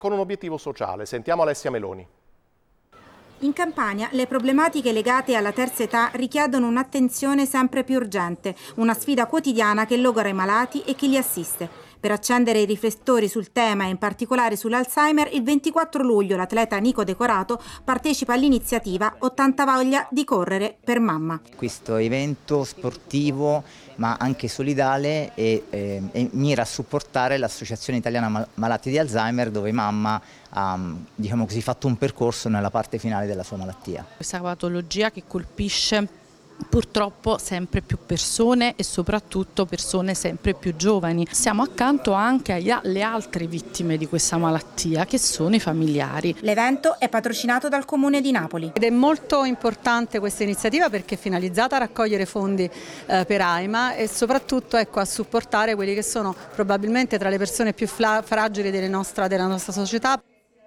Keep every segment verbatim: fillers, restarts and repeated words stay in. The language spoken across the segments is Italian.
con un obiettivo sociale. Sentiamo Alessia Meloni. In Campania le problematiche legate alla terza età richiedono un'attenzione sempre più urgente, una sfida quotidiana che logora i malati e chi li assiste. Per accendere i riflettori sul tema e in particolare sull'Alzheimer, il ventiquattro luglio l'atleta Nico Decorato partecipa all'iniziativa ottanta voglia di correre per mamma. Questo evento sportivo ma anche solidale e, eh, e mira a supportare l'Associazione Italiana Malati di Alzheimer, dove mamma ha, diciamo così, fatto un percorso nella parte finale della sua malattia. Questa patologia che colpisce purtroppo sempre più persone e soprattutto persone sempre più giovani. Siamo accanto anche alle altre vittime di questa malattia, che sono i familiari. L'evento è patrocinato dal Comune di Napoli. Ed è molto importante questa iniziativa perché è finalizzata a raccogliere fondi eh, per AIMA e soprattutto ecco, a supportare quelli che sono probabilmente tra le persone più fragili delle nostra, della nostra società.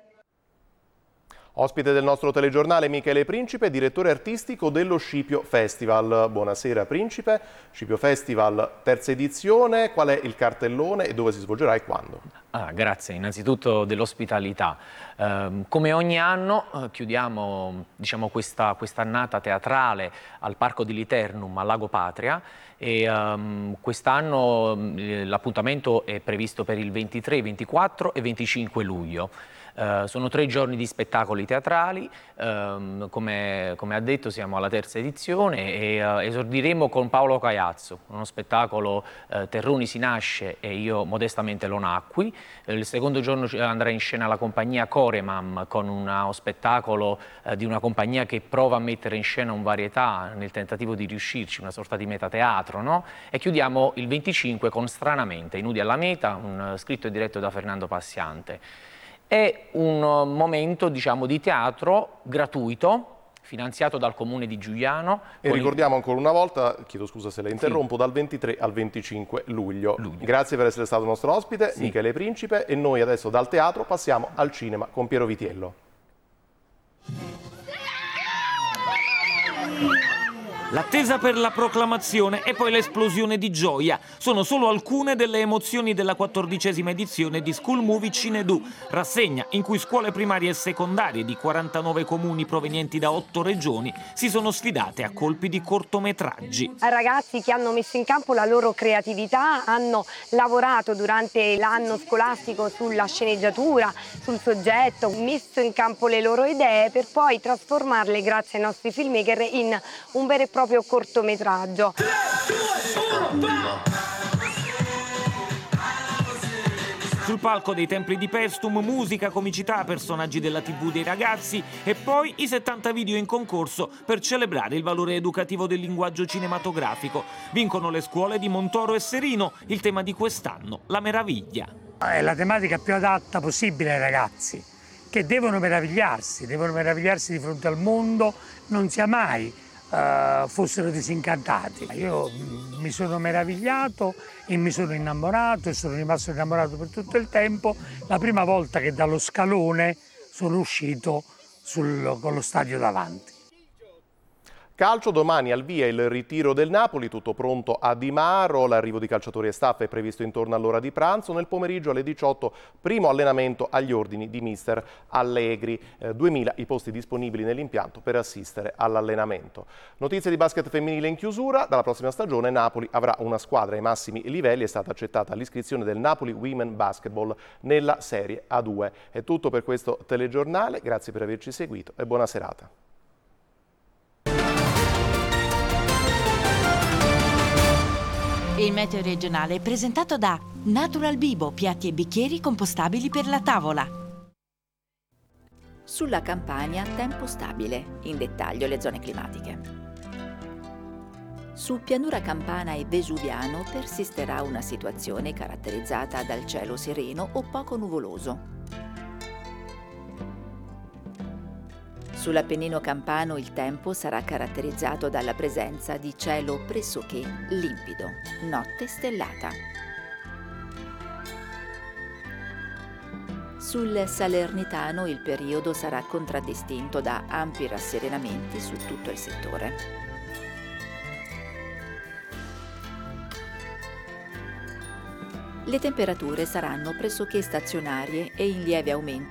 Ospite del nostro telegiornale Michele Principe, direttore artistico dello Scipio Festival. Buonasera Principe, Scipio Festival terza edizione, qual è il cartellone e dove si svolgerà e quando? Ah, grazie innanzitutto dell'ospitalità. Eh, come ogni anno eh, chiudiamo diciamo, questa quest'annata teatrale al Parco di Liternum a Lago Patria e um, quest'anno l'appuntamento è previsto per il ventitré, ventiquattro e venticinque luglio. Uh, sono tre giorni di spettacoli teatrali, um, come, come ha detto siamo alla terza edizione e uh, esordiremo con Paolo Caiazzo, uno spettacolo uh, Terroni si nasce e io modestamente lo nacqui. Uh, il secondo giorno andrà in scena la compagnia Coremam con uno spettacolo uh, di una compagnia che prova a mettere in scena un varietà nel tentativo di riuscirci, una sorta di metateatro, no? E chiudiamo il venticinque con Stranamente, I nudi alla meta, un, uh, scritto e diretto da Fernando Passiante. È un momento diciamo, di teatro gratuito, finanziato dal Comune di Giugliano. E ricordiamo ancora una volta, chiedo scusa se le interrompo, sì. dal ventitré al venticinque luglio. luglio. Grazie per essere stato nostro ospite, sì. Michele Principe, e noi adesso dal teatro passiamo al cinema con Piero Vitiello. L'attesa per la proclamazione e poi l'esplosione di gioia sono solo alcune delle emozioni della quattordicesima edizione di School Movie Cinedu, rassegna in cui scuole primarie e secondarie di quarantanove comuni provenienti da otto regioni si sono sfidate a colpi di cortometraggi. Ragazzi che hanno messo in campo la loro creatività, hanno lavorato durante l'anno scolastico sulla sceneggiatura, sul soggetto, messo in campo le loro idee per poi trasformarle grazie ai nostri filmmaker in un vero e proprio proprio cortometraggio. Sul palco dei Templi di Paestum, musica, comicità, personaggi della tivù dei ragazzi e poi i settanta video in concorso per celebrare il valore educativo del linguaggio cinematografico. Vincono le scuole di Montoro e Serino, il tema di quest'anno, la meraviglia. È la tematica più adatta possibile ai ragazzi, che devono meravigliarsi, devono meravigliarsi di fronte al mondo, non sia mai Uh, fossero disincantati. Io mh, mi sono meravigliato e mi sono innamorato e sono rimasto innamorato per tutto il tempo. La prima volta che dallo scalone sono uscito sul, con lo stadio davanti. Calcio, domani al via il ritiro del Napoli, tutto pronto a Di Maro, l'arrivo di calciatori e staff è previsto intorno all'ora di pranzo, nel pomeriggio alle diciotto primo allenamento agli ordini di mister Allegri, eh, duemila i posti disponibili nell'impianto per assistere all'allenamento. Notizie di basket femminile in chiusura, dalla prossima stagione Napoli avrà una squadra ai massimi livelli, è stata accettata l'iscrizione del Napoli Women Basketball nella Serie A due. È tutto per questo telegiornale, grazie per averci seguito e buona serata. Il meteo regionale è presentato da Natural Bibo, piatti e bicchieri compostabili per la tavola. Sulla Campania, tempo stabile, in dettaglio le zone climatiche. Su pianura campana e vesuviano persisterà una situazione caratterizzata dal cielo sereno o poco nuvoloso. Sull'Appennino campano il tempo sarà caratterizzato dalla presenza di cielo pressoché limpido, notte stellata. Sul Salernitano il periodo sarà contraddistinto da ampi rasserenamenti su tutto il settore. Le temperature saranno pressoché stazionarie e in lieve aumento